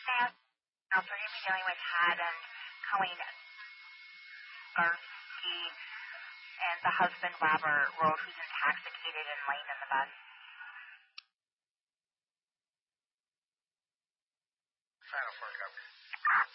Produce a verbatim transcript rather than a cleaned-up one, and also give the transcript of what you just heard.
Sam, also going to be dealing with Tad and Colleen Garski and the husband, Robert Road, who's intoxicated and laying in the bed. Final four cover.